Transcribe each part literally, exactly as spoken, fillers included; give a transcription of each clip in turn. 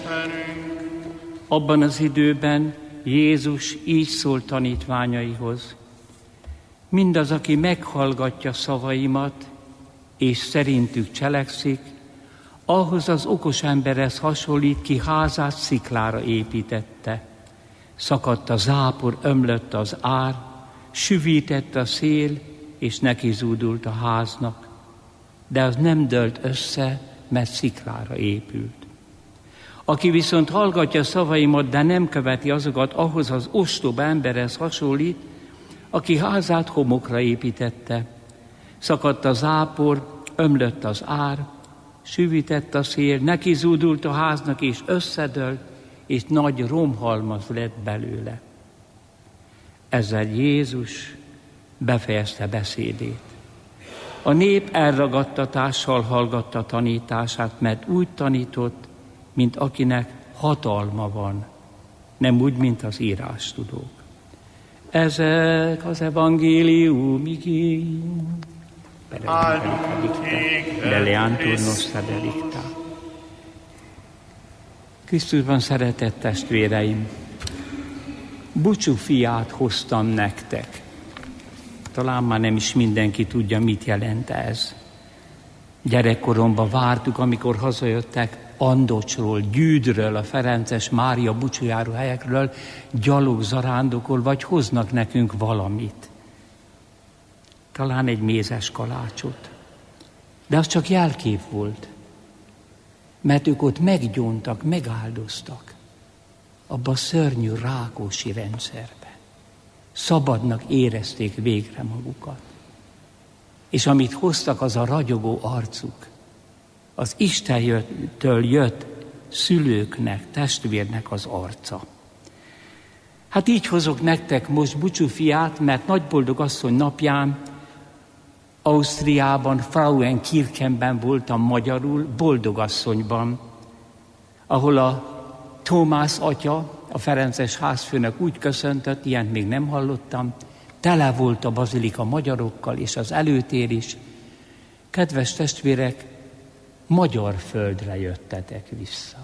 Istenünk. Abban az időben Jézus így szólt tanítványaihoz: mindaz, aki meghallgatja szavaimat, és szerintük cselekszik, ahhoz az okos emberhez hasonlít, ki házát sziklára építette. Szakadt a zápor, ömlött az ár, süvített a szél, és neki zúdult a háznak. De az nem dőlt össze, mert sziklára épült. Aki viszont hallgatja szavaimat, de nem követi azokat, ahhoz az ostoba emberhez hasonlít, aki házát homokra építette. Szakadt a zápor, ömlött az ár, süvített a szél, neki zúdult a háznak, és összedőlt, és nagy romhalmaz lett belőle. Ezzel Jézus befejezte beszédét. A nép elragadtatással hallgatta tanítását, mert úgy tanított, mint akinek hatalma van, nem úgy, mint az írástudók. Ezek az evangélium igény. Beleántur nostra delicta. Krisztusban szeretett testvéreim, búcsú fiát hoztam nektek. Talán már nem is mindenki tudja, mit jelent ez. Gyerekkoromban vártuk, amikor hazajöttek Andocsról, Gyűdről, a Ferences Mária búcsújáró helyekről, gyalog zarándokol, vagy hoznak nekünk valamit. Talán egy mézes kalácsot. De az csak jelkép volt, mert ők ott meggyóntak, megáldoztak abba a szörnyű Rákóczi rendszerbe. Szabadnak érezték végre magukat. És amit hoztak, az a ragyogó arcuk, az Istentől jött szülőknek, testvérnek az arca. Hát így hozok nektek most búcsúfiát, mert Nagyboldog asszony napján Ausztriában, Frauenkirchenben voltam magyarul, Boldogasszonyban, ahol a Tómász atya, a ferences házfőnök úgy köszöntött, ilyent még nem hallottam, tele volt a bazilika magyarokkal, és az előtér is. Kedves testvérek, magyar földre jöttetek vissza.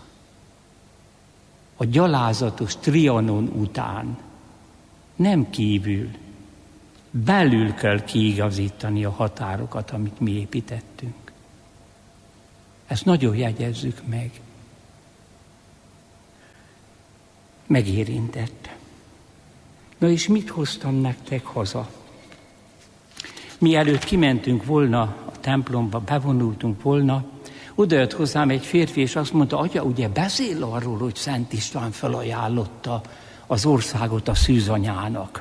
A gyalázatos Trianon után, nem kívül, belül kell kiigazítani a határokat, amit mi építettünk. Ezt nagyon jegyezzük meg. Megérintett. Na és mit hoztam nektek haza? Mielőtt kimentünk volna a templomba, bevonultunk volna, oda jött hozzám egy férfi, és azt mondta: atya, ugye beszél arról, hogy Szent István felajánlotta az országot a szűzanyának.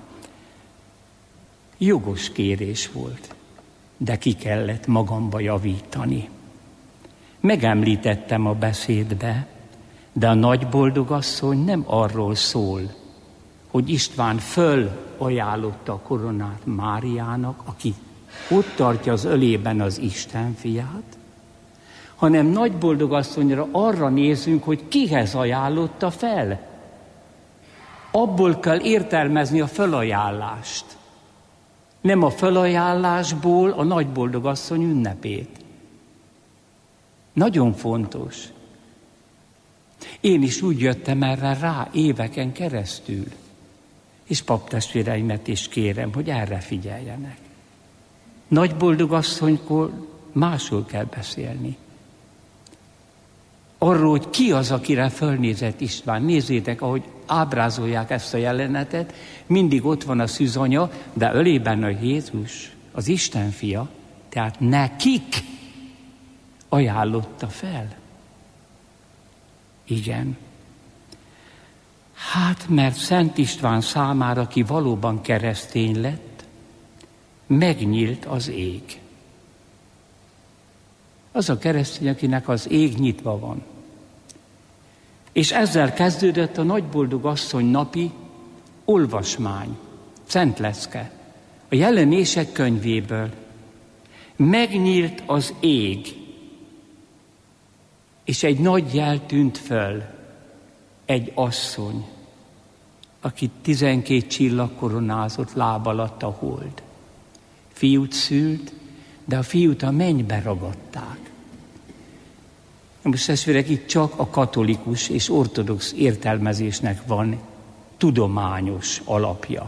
Jogos kérés volt, de ki kellett magamba javítani. Megemlítettem a beszédbe, de a Nagyboldogasszony nem arról szól, hogy István fölajánlotta a koronát Máriának, aki ott tartja az ölében az Isten fiát, hanem Nagyboldogasszonyra arra nézünk, hogy kihez ajánlotta fel. Abból kell értelmezni a felajánlást. Nem a felajánlásból a Nagyboldogasszony ünnepét. Nagyon fontos. Én is úgy jöttem erre rá éveken keresztül. És paptestvéreimet is kérem, hogy erre figyeljenek. Nagyboldogasszonykor máshol kell beszélni. Arról, hogy ki az, akire fölnézett István. Nézzétek, ahogy ábrázolják ezt a jelenetet, mindig ott van a szűzanya, de ölében a Jézus, az Isten fia, tehát nekik ajánlotta fel. Igen. Hát, mert Szent István számára, aki valóban keresztény lett, megnyílt az ég. Az a keresztény, akinek az ég nyitva van. És ezzel kezdődött a Nagyboldogasszony napi olvasmány, Szentlecke, a Jelenések könyvéből. Megnyílt az ég, és egy nagy jel tűnt föl, egy asszony, akit tizenkét csillag koronázott, láb alatt a hold. Fiút szült, de a fiút a mennybe ragadták. Most testvérek, itt csak a katolikus és ortodox értelmezésnek van tudományos alapja.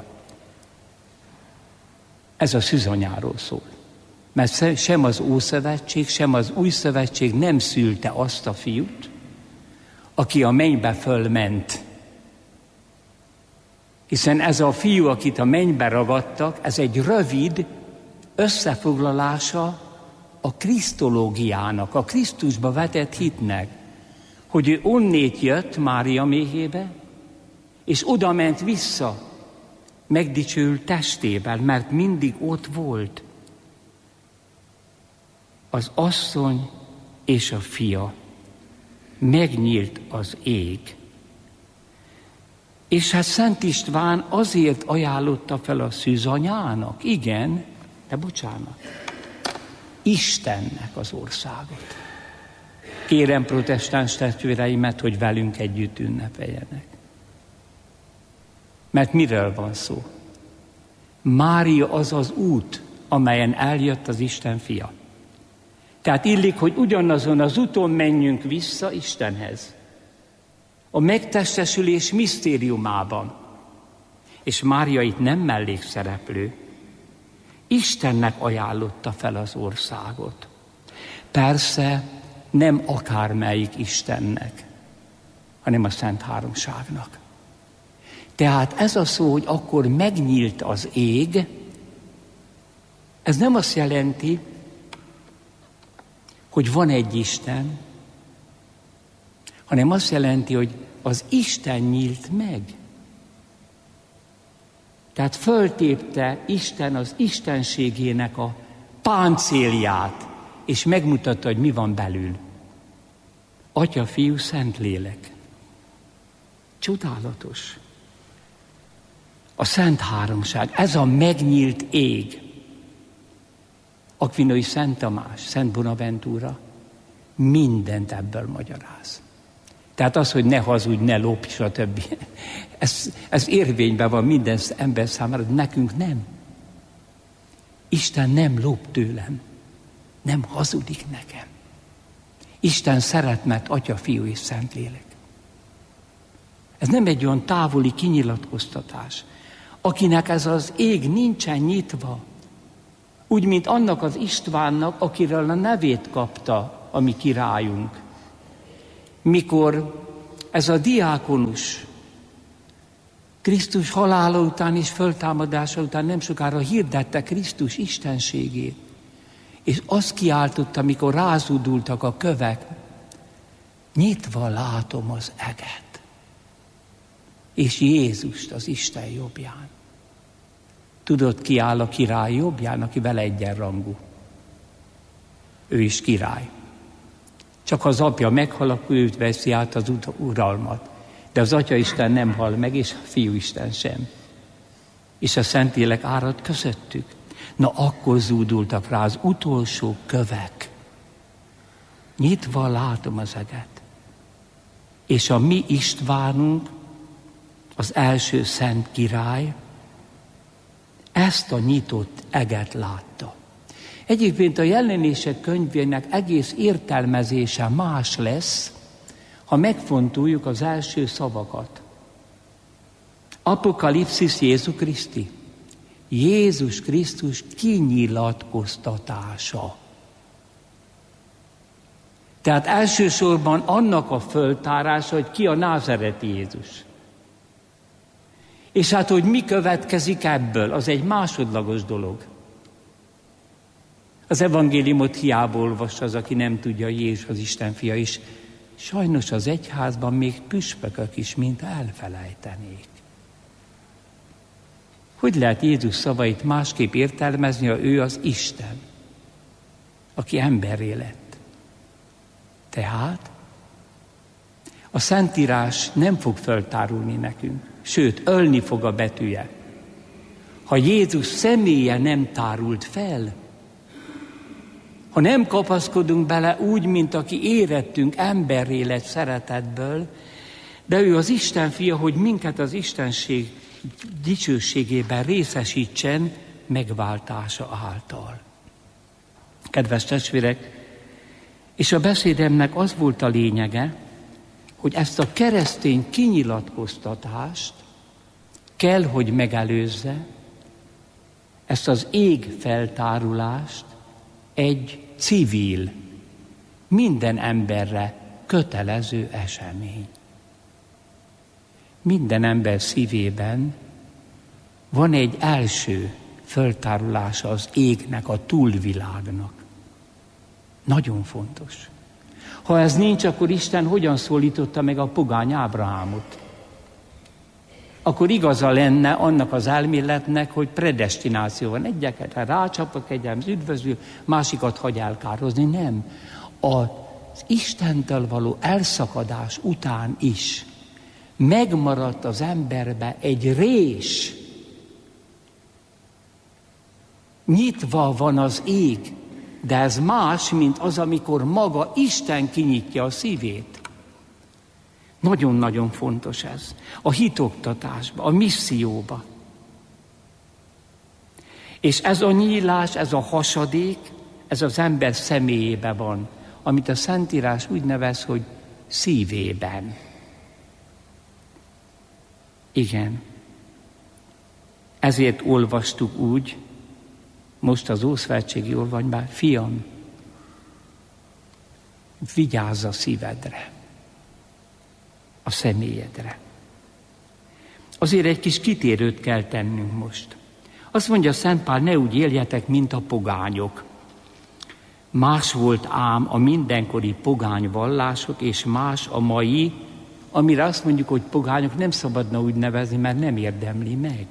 Ez a szűzanyáról szól. Mert sem az Ószövetség, sem az Új Szövetség nem szülte azt a fiút, aki a mennybe fölment. Hiszen ez a fiú, akit a mennybe ragadtak, ez egy rövid összefoglalása a krisztológiának, a Krisztusba vetett hitnek, hogy ő onnét jött Mária méhébe, és oda ment vissza, megdicsőült testével, mert mindig ott volt. Az asszony és a fia, megnyílt az ég. És hát Szent István azért ajánlotta fel a szűzanyának, igen, de bocsánat, Istennek az országot. Kérem protestáns testvéreimet, hogy velünk együtt ünnepeljenek. Mert miről van szó? Mária az az út, amelyen eljött az Isten fia. Tehát illik, hogy ugyanazon az úton menjünk vissza Istenhez. A megtestesülés misztériumában. És Mária itt nem mellékszereplő. Istennek ajánlotta fel az országot. Persze nem akármelyik Istennek, hanem a Szent Háromságnak. Tehát ez a szó, hogy akkor megnyílt az ég, ez nem azt jelenti, hogy van egy Isten, hanem azt jelenti, hogy az Isten nyílt meg. Tehát föltépte Isten az istenségének a páncélját, és megmutatta, hogy mi van belül. Atya, Fiú, Szentlélek. Csodálatos. A Szent Háromság, ez a megnyílt ég. Akvinói Szent Tamás, Szent Bonaventura mindent ebből magyaráz. Tehát az, hogy ne hazudj, ne lopj, stb. Ez, ez érvényben van minden ember számára, de nekünk nem. Isten nem lop tőlem, nem hazudik nekem. Isten szeret, mert Atya, Fiú és Szentlélek. Ez nem egy olyan távoli kinyilatkoztatás. Akinek ez az ég nincsen nyitva, úgy, mint annak az Istvánnak, akiről a nevét kapta a mi királyunk. Mikor ez a diákonus Krisztus halála után és föltámadása után nem sokára hirdette Krisztus istenségét, és azt kiáltotta, mikor rázúdultak a kövek, nyitva látom az eget, és Jézust az Isten jobbján. Tudod, ki áll a király jobbján, aki vele egyenrangú? Ő is király. Csak ha az apja meghal, akkor őt veszi át az uralmat. De az Atya Isten nem hal meg, és a Fiú Isten sem. És a Szentlélek árad közöttük. Na akkor zúdultak rá az utolsó kövek. Nyitva látom az eget. És a mi Istvánunk, az első szent király, ezt a nyitott eget látta. Egyébként a Jelenések könyvének egész értelmezése más lesz, ha megfontoljuk az első szavakat. Apokalipszis Jézus Kriszti. Jézus Krisztus kinyilatkoztatása. Tehát elsősorban annak a föltárása, hogy ki a názáreti Jézus. És hát, hogy mi következik ebből, az egy másodlagos dolog. Az evangéliumot hiába olvassa az, aki nem tudja, Jézus az Isten fia, és sajnos az egyházban még püspökök is, mint elfelejtenék. Hogy lehet Jézus szavait másképp értelmezni, ha ő az Isten, aki emberré lett? Tehát a Szentírás nem fog föltárulni nekünk, sőt, ölni fog a betűje. Ha Jézus személye nem tárult fel, ha nem kapaszkodunk bele úgy, mint aki érettünk emberré lett szeretetből, de ő az Isten fia, hogy minket az Istenség dicsőségében részesítsen megváltása által. Kedves testvérek, És a beszédemnek az volt a lényege, hogy ezt a keresztény kinyilatkoztatást kell, hogy megelőzze, ezt az ég feltárulást egy civil, minden emberre kötelező esemény. Minden ember szívében van egy első föltárulása az égnek, a túlvilágnak. Nagyon fontos. Ha ez nincs, akkor Isten hogyan szólította meg a pogány Ábrahámot? Akkor igaza lenne annak az elméletnek, hogy predestináció van. Egyeket rácsapok, egyet üdvözlő, másikat hagy elkározni. Nem. Az Istentől való elszakadás után is megmaradt az emberbe egy rés. Nyitva van az ég, de ez más, mint az, amikor maga Isten kinyitja a szívét. Nagyon-nagyon fontos ez. A hitoktatásba, a misszióba. És ez a nyílás, ez a hasadék, ez az ember személyében van, amit a Szentírás úgy nevez, hogy szívében. Igen. Ezért olvastuk úgy, most az Ószövetségi olvasmányban, fiam, vigyázz a szívedre, a személyedre. Azért egy kis kitérőt kell tennünk most. Azt mondja Szent Pál, ne úgy éljetek, mint a pogányok. Más volt ám a mindenkori pogány vallások, és más a mai, amire azt mondjuk, hogy pogányok, nem szabadna úgy nevezni, mert nem érdemli meg.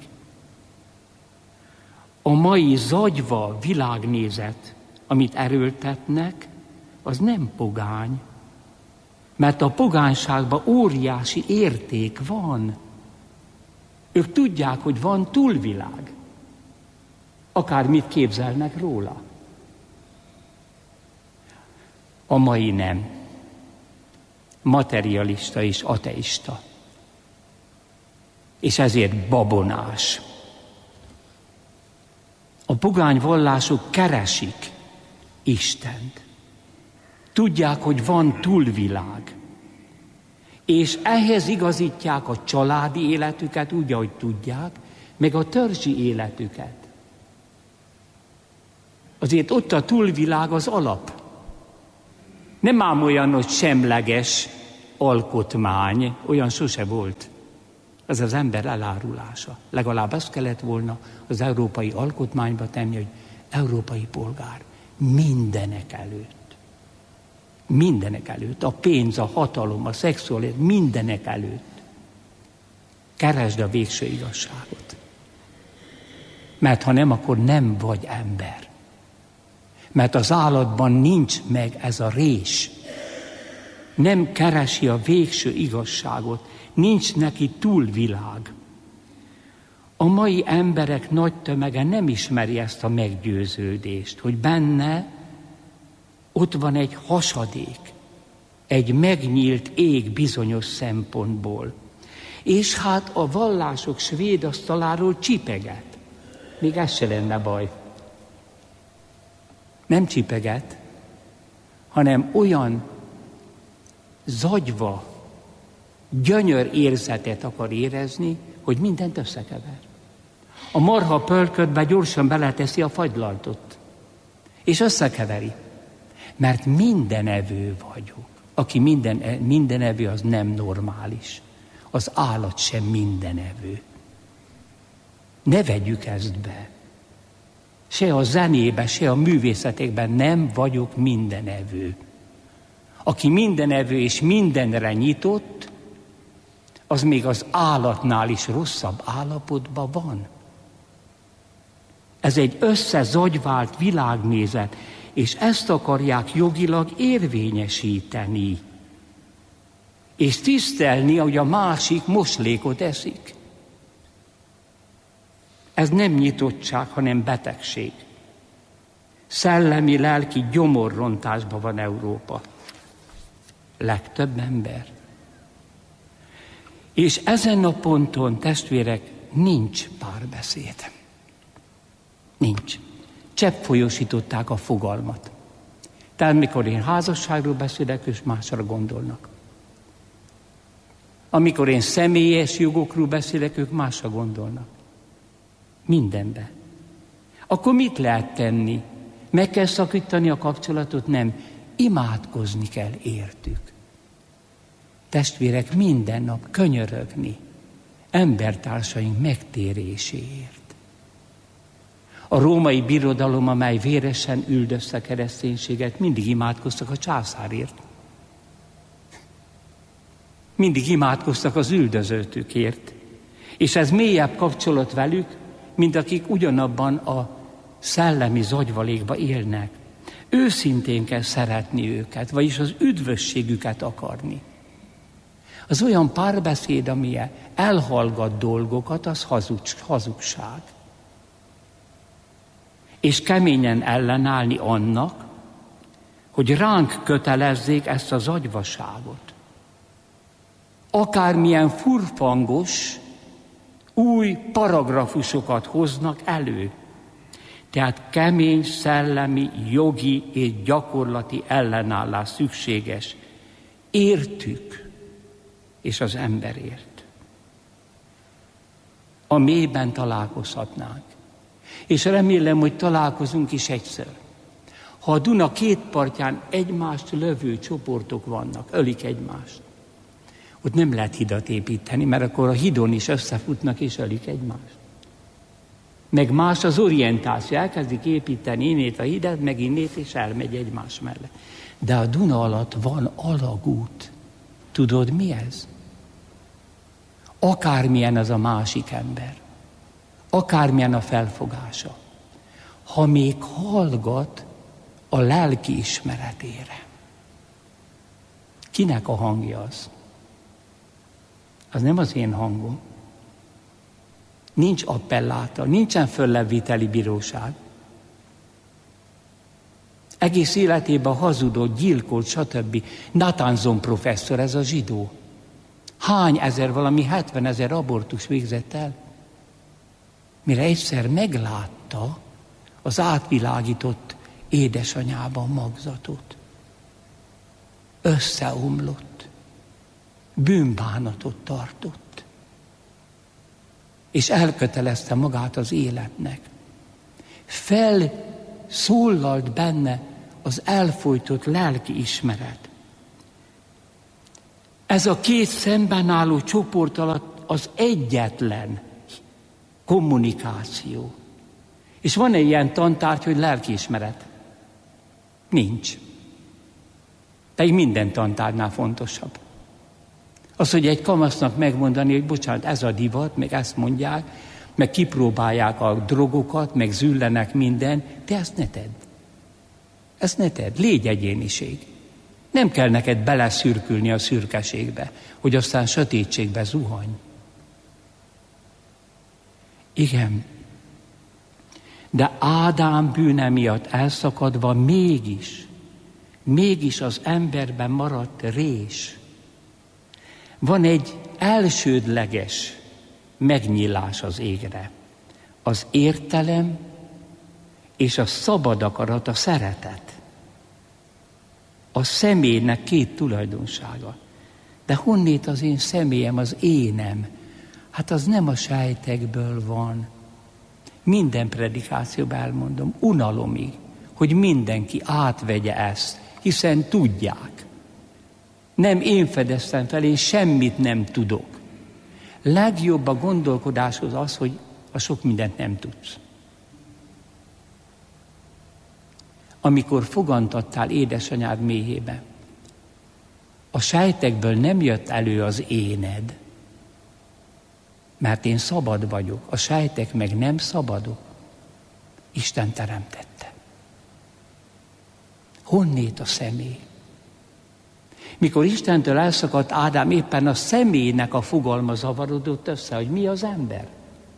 A mai zagyva világnézet, amit erőltetnek, az nem pogány. Mert a pogányságban óriási érték van. Ők tudják, hogy van túlvilág. Akármit képzelnek róla. A mai nem. Materialista és ateista. És ezért babonás. A pogány vallások keresik Istent. Tudják, hogy van túlvilág. És ehhez igazítják a családi életüket úgy, ahogy tudják, meg a törzsi életüket. Azért ott a túlvilág az alap. Nem ám olyan, hogy semleges alkotmány, olyan sose volt. Ez az ember elárulása. Legalább ezt kellett volna az európai alkotmányba tenni, hogy európai polgár mindenek előtt. Mindenek előtt. A pénz, a hatalom, a szexualitás, mindenek előtt. Keresd a végső igazságot. Mert ha nem, akkor nem vagy ember. Mert az állatban nincs meg ez a rés. Nem keresi a végső igazságot. Nincs neki túlvilág. A mai emberek nagy tömege nem ismeri ezt a meggyőződést, hogy benne ott van egy hasadék, egy megnyílt ég bizonyos szempontból. És hát a vallások svéd asztaláról csipeget. Még ez se lenne baj. Nem csipeget, hanem olyan zagyva, gyönyör érzetet akar érezni, hogy mindent összekever. A marha pölködbe gyorsan beleteszi a fagylaltot, és összekeveri. Mert mindenevő vagyok. Aki minden, mindenevő, az nem normális. Az állat sem mindenevő. Ne vegyük ezt be. Se a zenébe, se a művészetekben nem vagyok mindenevő. Aki mindenevő és mindenre nyitott, az még az állatnál is rosszabb állapotban van. Ez egy összezagyvált világnézet, és ezt akarják jogilag érvényesíteni. És tisztelni, hogy a másik moslékot eszik. Ez nem nyitottság, hanem betegség. Szellemi, lelki gyomorrontásban van Európa. Legtöbb ember. És ezen a ponton, testvérek, nincs párbeszéd. Nincs. Csepp folyosították a fogalmat. Tehát mikor én házasságról beszélek, és másra gondolnak. Amikor én személyes jogokról beszélek, ők másra gondolnak. Mindenbe. Akkor mit lehet tenni? Meg kell szakítani a kapcsolatot? Nem. Imádkozni kell értük. Testvérek, minden nap könyörögni embertársaink megtéréséért. A római birodalom, amely véresen üldözte a kereszténységet, mindig imádkoztak a császárért. Mindig imádkoztak az üldözőtükért. És ez mélyebb kapcsolat velük, mint akik ugyanabban a szellemi zagyvalékba élnek. Őszintén kell szeretni őket, vagyis az üdvösségüket akarni. Az olyan párbeszéd, ami elhallgat dolgokat, az hazug, hazugság. És keményen ellenállni annak, hogy ránk kötelezzék ezt az agyvaságot. Akármilyen furfangos, új paragrafusokat hoznak elő. Tehát kemény, szellemi, jogi és gyakorlati ellenállás szükséges. Értük, és az emberért. A mélyben találkozhatnánk. És remélem, hogy találkozunk is egyszer. Ha a Duna két partján egymást lövő csoportok vannak, ölik egymást, ott nem lehet hidat építeni, mert akkor a hidon is összefutnak és ölik egymást. Meg más az orientáció, elkezdik építeni innét a hidat, meg innét, és elmegy egymás mellett. De a Duna alatt van alagút. Tudod, mi ez? Akármilyen az a másik ember, akármilyen a felfogása, ha még hallgat a lelki ismeretére. Kinek a hangja az? Az nem az én hangom. Nincs appelláta, nincsen fölleviteli bíróság. Egész életében hazudott, gyilkolt, stb. Natanzon professzor, ez a zsidó. Hány ezer, valami hetvenezer abortus végzett el? Mire egyszer meglátta az átvilágított édesanyában magzatot. Összeomlott. Bűnbánatot tartott. És elkötelezte magát az életnek. Felszólalt benne az elfojtott lelki ismeret. Ez a két szemben álló csoport alatt az egyetlen kommunikáció. És van egy ilyen tantárgy, hogy lelkiismeret? Nincs. Pedig minden tantárgynál fontosabb. Az, hogy egy kamasznak megmondani, hogy bocsánat, ez a divat, meg ezt mondják, meg kipróbálják a drogokat, meg züllenek minden, de ezt ne tedd. Ezt ne tedd. Légy egyéniség. Nem kell neked beleszürkülni a szürkeségbe, hogy aztán sötétségbe zuhanj. Igen. De Ádám bűne miatt elszakadva mégis, mégis az emberben maradt rés. Van egy elsődleges megnyílás az égre. Az értelem és a szabad akarat, a szeretet. A személynek két tulajdonsága. De honnét az én személyem, az énem? Hát az nem a sejtekből van. Minden predikációban elmondom, unalomig, hogy mindenki átvegye ezt, hiszen tudják. Nem én fedeztem fel, én semmit nem tudok. Legjobb a gondolkodáshoz az, hogy a sok mindent nem tudsz. Amikor fogantattál édesanyád méhébe, a sejtekből nem jött elő az éned, mert én szabad vagyok, a sejtek meg nem szabadok. Isten teremtette. Honnét a személy? Mikor Istentől elszakadt Ádám, éppen a személynek a fogalma zavarodott össze, hogy mi az ember.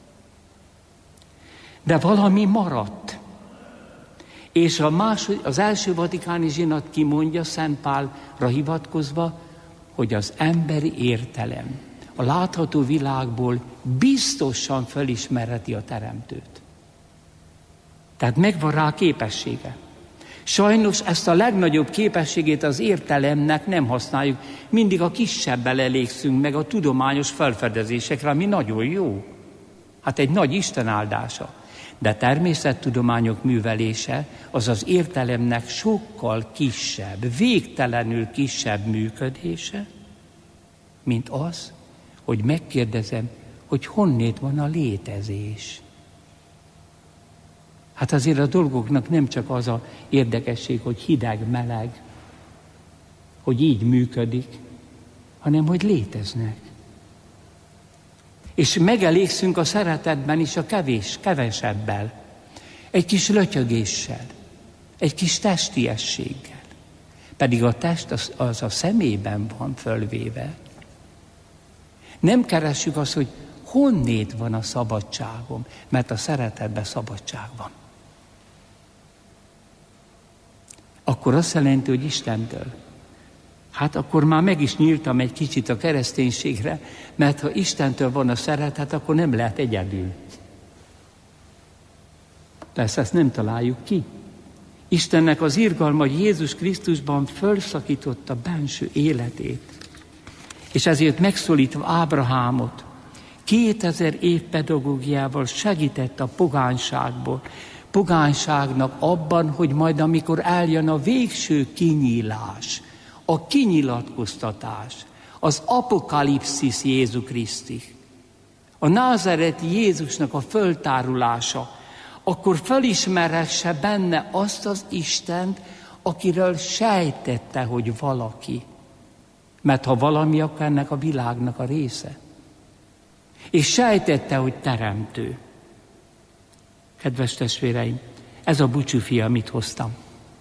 De valami maradt. És a másod, az első vatikáni zsinat kimondja Szent Pálra hivatkozva, hogy az emberi értelem a látható világból biztosan felismerheti a Teremtőt. Tehát megvan rá a képessége. Sajnos ezt a legnagyobb képességét az értelemnek nem használjuk. Mindig a kisebbel elégszünk meg a tudományos felfedezésekre, ami nagyon jó. Hát egy nagy Isten áldása. De természettudományok művelése az az értelemnek sokkal kisebb, végtelenül kisebb működése, mint az, hogy megkérdezem, hogy honnét van a létezés. Hát azért a dolgoknak nem csak az a érdekesség, hogy hideg, meleg, hogy így működik, hanem hogy léteznek. És megelégszünk a szeretetben is a kevés, kevesebbel, egy kis lötyögéssel, egy kis testiességgel. Pedig a test az, az a szemében van fölvéve. Nem keressük azt, hogy honnét van a szabadságom, mert a szeretetben szabadság van. Akkor azt jelenti, hogy Istentől. Hát akkor már meg is nyíltam egy kicsit a kereszténységre, mert ha Istentől van a szeretet, akkor nem lehet egyedül. Persze ezt nem találjuk ki. Istennek az irgalma, hogy Jézus Krisztusban fölszakította benső életét. És ezért megszólítva Ábrahámot, kétezer év pedagógiával segített a pogányságból, pogányságnak abban, hogy majd amikor eljön a végső kinyílás, a kinyilatkoztatás, az apokalipszis Jézus Kriszti, a názáreti Jézusnak a föltárulása, akkor felismerhesse benne azt az Istent, akiről sejtette, hogy valaki. Mert ha valami, akkor ennek a világnak a része. És sejtette, hogy teremtő. Kedves testvéreim, ez a búcsúfia, amit hoztam.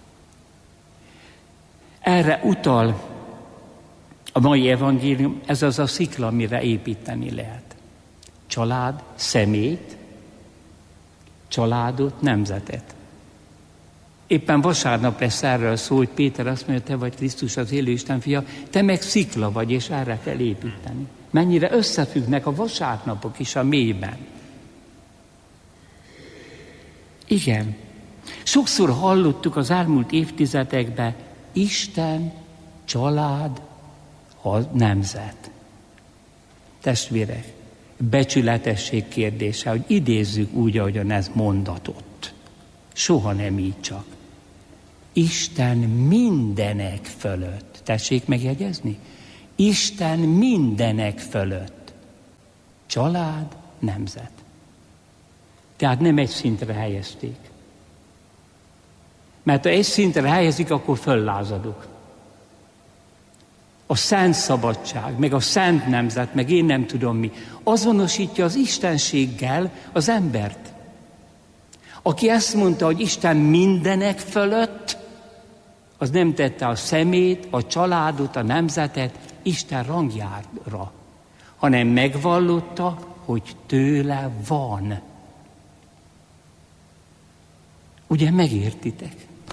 Erre utal a mai evangélium, ez az a szikla, amire építeni lehet. Család, személyt, családot, nemzetet. Éppen vasárnap lesz erről szó, hogy Péter azt mondja, te vagy Krisztus az élő Isten fia, te meg szikla vagy, és erre kell építeni. Mennyire összefüggnek a vasárnapok is a mélyben. Igen, sokszor hallottuk az elmúlt évtizedekben, Isten, család, a nemzet. Testvérek, becsületesség kérdése, hogy idézzük úgy, ahogyan ez mondatott. Soha nem így csak. Isten mindenek fölött. Tessék megjegyezni? Isten mindenek fölött. Család, nemzet. Tehát nem egy szintre helyezték. Mert ha egy szintre helyezik, akkor föllázadok. A szent szabadság, meg a szent nemzet, meg én nem tudom mi, azonosítja az istenséggel az embert. Aki ezt mondta, hogy Isten mindenek fölött, az nem tette a szemét, a családot, a nemzetet Isten rangjára, hanem megvallotta, hogy tőle van. Ugye megértitek?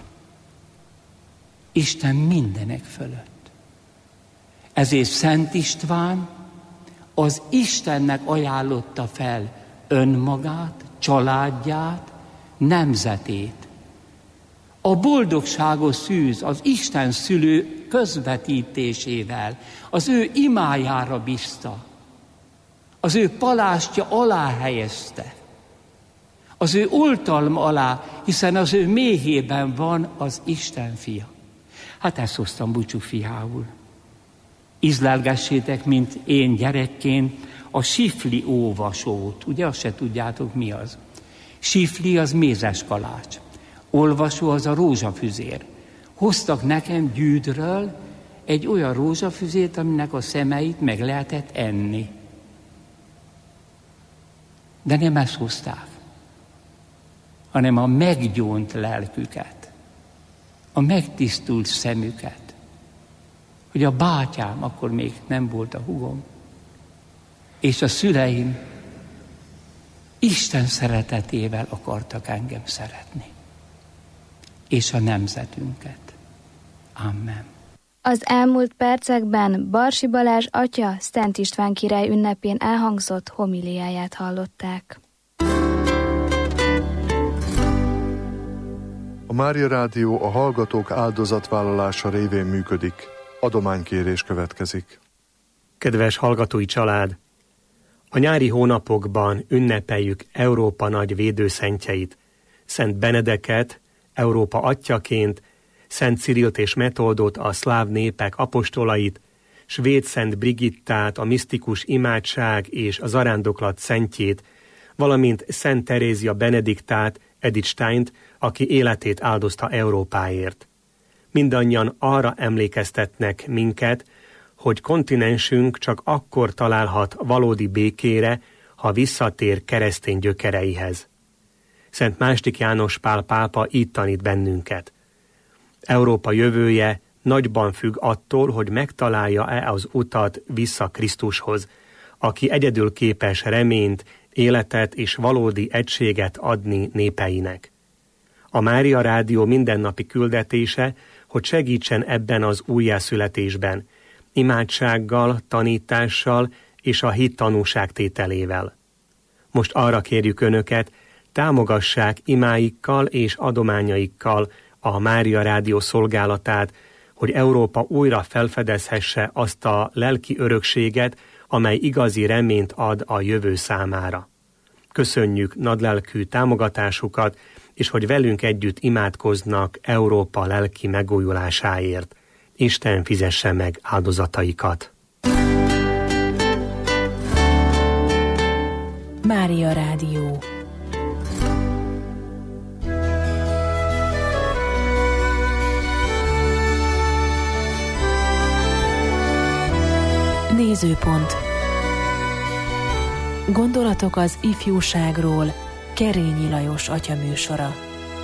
Isten mindenek fölött. Ezért Szent István az Istennek ajánlotta fel önmagát, családját, nemzetét. A boldogságos szűz az Isten szülő közvetítésével, az ő imájára bízta, az ő palástja alá helyezte, az ő oltalma alá, hiszen az ő méhében van az Isten fia. Hát ezt hoztam búcsúfiául. Ízlelgessétek, mint én gyerekként, a sifli óvasót. Ugye azt se tudjátok, mi az. Sifli az mézes kalács. Olvasó az a rózsafüzér. Hoztak nekem Gyűdről egy olyan rózsafüzét, aminek a szemeit meg lehetett enni. De nem ezt hozták, hanem a meggyónt lelküket, a megtisztult szemüket, hogy a bátyám, akkor még nem volt a húgom, és a szüleim Isten szeretetével akartak engem szeretni, és a nemzetünket. Amen. Az elmúlt percekben Barsi Balázs atya Szent István király ünnepén elhangzott homiliáját hallották. A Mária Rádió a hallgatók áldozatvállalása révén működik. Adománykérés következik. Kedves hallgatói család! A nyári hónapokban ünnepeljük Európa nagy védőszentjeit, Szent Benedeket, Európa atyjaként, Szent Cirilt és Metoldot, a szláv népek apostolait, svéd Szent Brigittát, a misztikus imádság és a zarándoklat szentjét, valamint Szent Terézia Benediktát, Edith Steint, aki életét áldozta Európáért. Mindannyian arra emlékeztetnek minket, hogy kontinensünk csak akkor találhat valódi békére, ha visszatér keresztény gyökereihez. Szent második János Pál pápa így tanít bennünket. Európa jövője nagyban függ attól, hogy megtalálja-e az utat vissza Krisztushoz, aki egyedül képes reményt, életet és valódi egységet adni népeinek. A Mária Rádió mindennapi küldetése, hogy segítsen ebben az újjászületésben, imádsággal, tanítással és a hit tanúságtételével. Most arra kérjük Önöket, támogassák imáikkal és adományaikkal a Mária Rádió szolgálatát, hogy Európa újra felfedezhesse azt a lelki örökséget, amely igazi reményt ad a jövő számára. Köszönjük nagylelkű támogatásukat, és hogy velünk együtt imádkoznak Európa lelki megújulásáért. Isten fizesse meg áldozataikat. Mária Rádió. Nézőpont. Gondolatok az ifjúságról. Kerényi Lajos atya műsora.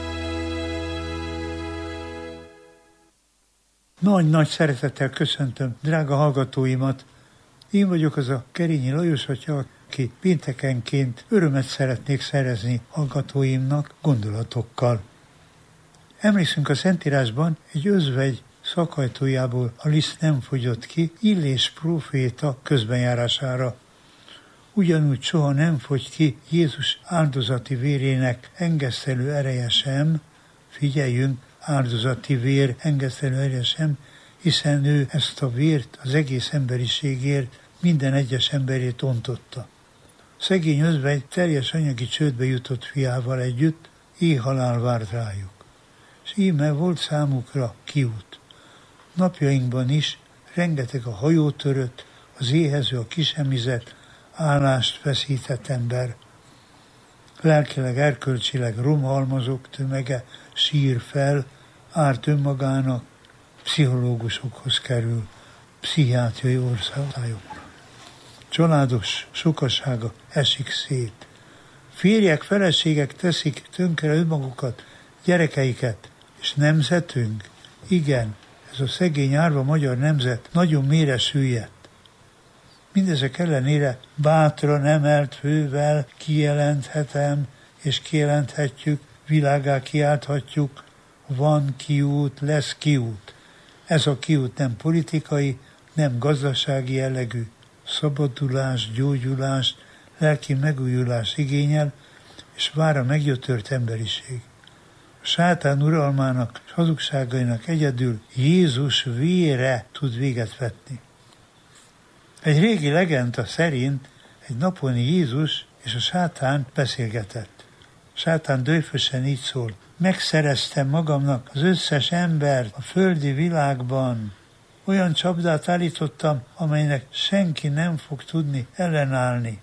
Nagy-nagy szeretettel köszöntöm drága hallgatóimat. Én vagyok az a Kerényi Lajos atya, aki péntekenként örömet szeretnék szerezni hallgatóimnak gondolatokkal. Emlékszünk a Szentírásban, egy özvegy szakajtójából a liszt nem fogyott ki Illés próféta közbenjárására. Ugyanúgy soha nem fogy ki Jézus áldozati vérének engesztelő ereje sem, figyeljünk, áldozati vér engesztelő ereje sem, hiszen ő ezt a vért az egész emberiségért, minden egyes emberét ontotta. Szegény özvegy teljes anyagi csődbe jutott fiával együtt, éhhalál várt rájuk. És íme volt számukra kiút. Napjainkban is rengeteg a hajótörött, az éhező, a kisemizett, állást veszített ember. Lelkileg, erkölcsileg romhalmazok tömege sír fel, árt önmagának, pszichológusokhoz kerül, pszichiátriai országokra. Családos sokasága esik szét. Férjek, feleségek teszik tönkre önmagukat, gyerekeiket, és nemzetünk, igen, ez a szegény árva magyar nemzet nagyon mélyre süllyedt. Mindezek ellenére bátran emelt fővel kijelenthetem, és kijelenthetjük, világá kiálthatjuk, van kiút, lesz kiút. Ez a kiút nem politikai, nem gazdasági jellegű, szabadulás, gyógyulás, lelki megújulás igényel, és vár a meggyötört emberiség. A sátán uralmának és hazugságainak egyedül Jézus vére tud véget vetni. Egy régi legenda szerint egy napon Jézus és a sátán beszélgetett. A sátán dőfösen így szól: megszereztem magamnak az összes embert a földi világban. Olyan csapdát állítottam, amelynek senki nem fog tudni ellenállni.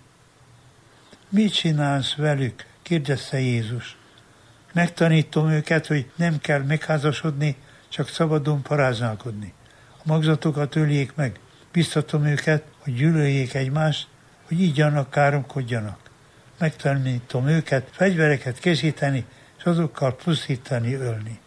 Mit csinálsz velük? Kérdezte Jézus. Megtanítom őket, hogy nem kell megházasodni, csak szabadon paráználkodni. A magzatokat öljék meg. Biztatom őket, hogy gyűlöljék egymást, hogy ígyanak, káromkodjanak. Megtanítom őket fegyvereket készíteni, és azokkal pusztítani, ölni.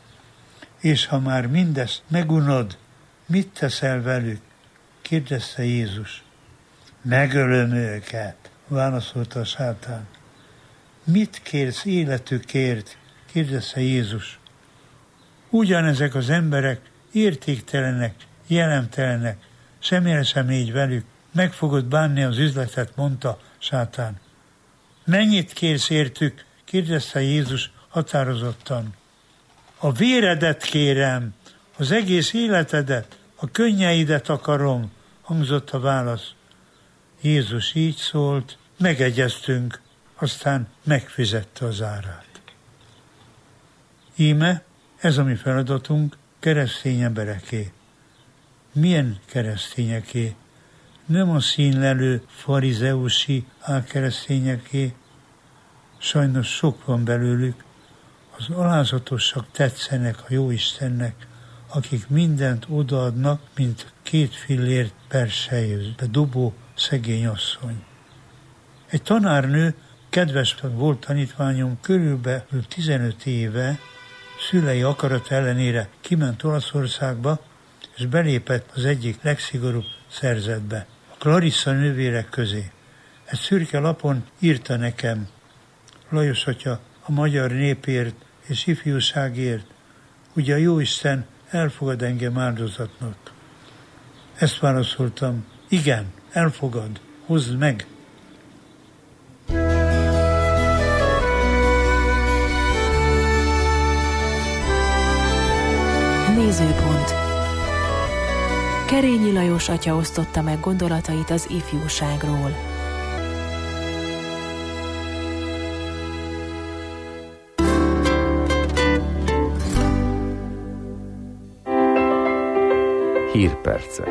És ha már mindezt megunod, mit teszel velük? Kérdezte Jézus. Megölöm őket, válaszolta a sátán. Mit kérsz életükért? Kérdezte Jézus. Ugyanezek az emberek értéktelenek, jelemtelenek, semmire sem így velük, meg fogod bánni az üzletet, mondta sátán. Mennyit kérsz értük? Kérdezte Jézus határozottan. A véredet kérem, az egész életedet, a könnyeidet akarom, hangzott a válasz. Jézus így szólt, megegyeztünk, aztán megfizette az árát. Íme, ez a mi feladatunk, keresztény embereké. Milyen keresztényeké? Nem a színlelő farizeusi álkeresztényeké, sajnos sok van belőlük, az alázatosak tetszenek a Jóistennek, akik mindent odaadnak, mint két fillért persejőzbe dobó szegény asszony. Egy tanárnő, kedves volt tanítványom, körülbelül tizenöt éve, szülei akarat ellenére kiment Olaszországba, és belépett az egyik legszigorúbb szerzetbe, a Clarissa nővérek közé. Egy szürke lapon írta nekem: Lajos atya, a magyar népért és ifjúságért, ugye a Jóisten elfogad engem áldozatnak. Ezt válaszoltam: igen, elfogad, hozd meg. Nézőpont. Kerényi Lajos atya osztotta meg gondolatait az ifjúságról. Hírpercek.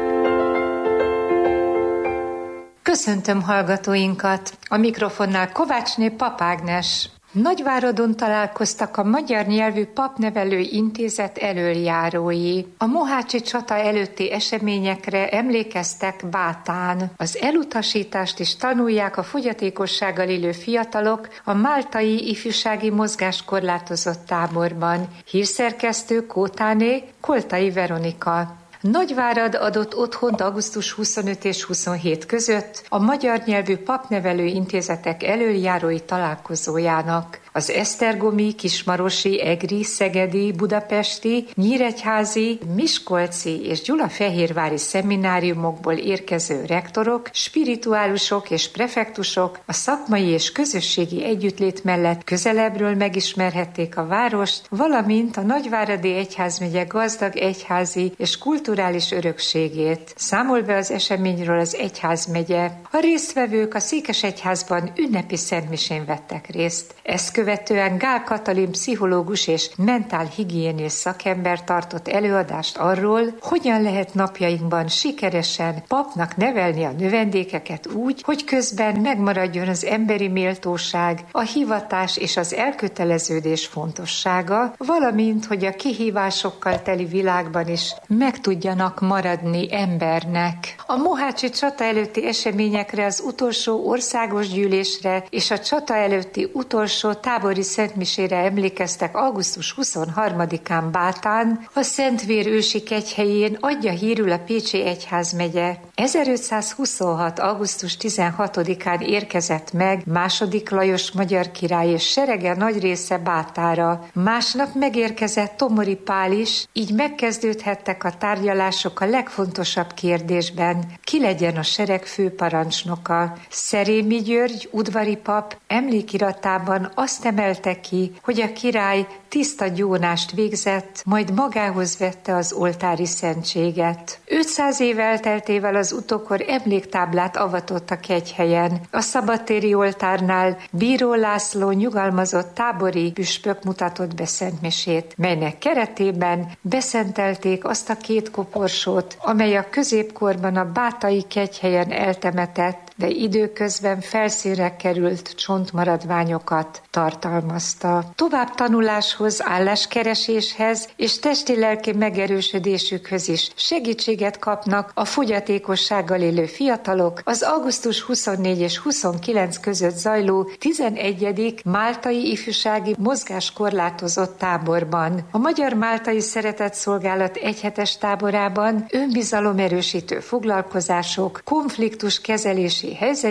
Köszöntöm hallgatóinkat! A mikrofonnál Kovácsné Pap Ágnes. Nagyváradon találkoztak a Magyar Nyelvű Papnevelő Intézet elöljárói. A mohácsi csata előtti eseményekre emlékeztek Bátán. Az elutasítást is tanulják a fogyatékossággal élő fiatalok a máltai ifjúsági mozgáskorlátozott táborban. Hírszerkesztő Kótáné, Koltai Veronika. Nagyvárad adott otthont augusztus huszonötödike és huszonhétedike között a Magyar Nyelvű Papnevelő Intézetek elöljárói találkozójának. Az esztergomi, kismarosi, egri, szegedi, budapesti, nyíregyházi, miskolci és gyulafehérvári szemináriumokból érkező rektorok, spirituálusok és prefektusok a szakmai és közösségi együttlét mellett közelebbről megismerhették a várost, valamint a Nagyváradi Egyházmegye gazdag egyházi és kulturális örökségét. Számol be az eseményről az egyházmegye. A résztvevők a Székesegyházban ünnepi szentmisén vettek részt. Ezt követően Gál Katalin pszichológus és mentálhigiénész szakember tartott előadást arról, hogyan lehet napjainkban sikeresen papnak nevelni a növendékeket úgy, hogy közben megmaradjon az emberi méltóság, a hivatás és az elköteleződés fontossága, valamint, hogy a kihívásokkal teli világban is meg tudjanak maradni embernek. A mohácsi csata előtti eseményekre, az utolsó országos gyűlésre és a csata előtti utolsó tábori szentmisére emlékeztek augusztus huszonharmadikán Bátán, a Szentvér ősi kegyhelyén, adja hírül a Pécsi Egyházmegye. ezerötszázhuszonhat. augusztus tizenhatodikán érkezett meg második Lajos magyar király és serege nagy része Bátára. Másnap megérkezett Tomori Pál is, így megkezdődhettek a tárgyalások a legfontosabb kérdésben: ki legyen a sereg főparancsnoka. Szerémi György, udvari pap emlékiratában azt emelte ki, hogy a király tiszta gyónást végzett, majd magához vette az oltári szentséget. ötszáz év elteltével az utókor emléktáblát avatott a kegyhelyen. A szabadtéri oltárnál Bíró László nyugalmazott tábori püspök mutatott be szentmisét, melynek keretében beszentelték azt a két koporsót, amely a középkorban a bátai kegyhelyen eltemetett, de időközben felszínre került csontmaradványokat tartalmazta. Tovább tanuláshoz, álláskereséshez és testi-lelki megerősödésükhöz is segítséget kapnak a fogyatékossággal élő fiatalok az augusztus huszonnégy és huszonkilenc között zajló tizenegyedik máltai ifjúsági mozgáskorlátozott táborban. A Magyar Máltai Szeretetszolgálat egyhetes táborában önbizalomerősítő foglalkozások, konfliktuskezelési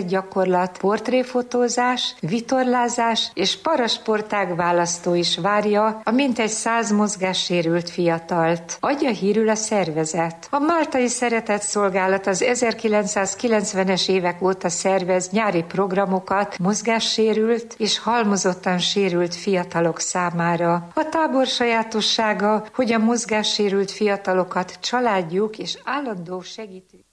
helyzetgyakorlat, portréfotózás, vitorlázás és parasportág választó is várja ápolja a mintegy száz mozgássérült fiatalt. Adja hírül a szervezet. A Máltai Szeretetszolgálat az ezerkilencszázkilencvenes évek óta szervez nyári programokat mozgássérült és halmozottan sérült fiatalok számára. A tábor sajátossága, hogy a mozgássérült fiatalokat családjuk és állandó segítő